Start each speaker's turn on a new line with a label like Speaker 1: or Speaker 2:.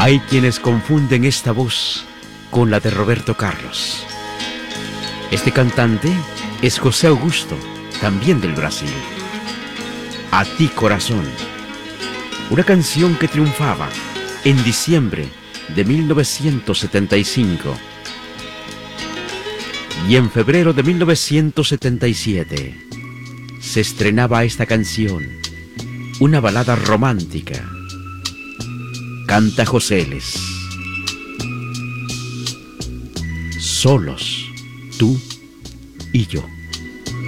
Speaker 1: Hay quienes confunden esta voz con la de Roberto Carlos. Este cantante es José Augusto, también del Brasil. A ti, corazón, una canción que triunfaba en diciembre de 1975. Y en febrero de 1977 se estrenaba esta canción, una balada romántica. Canta José Les. Solos, tú y yo.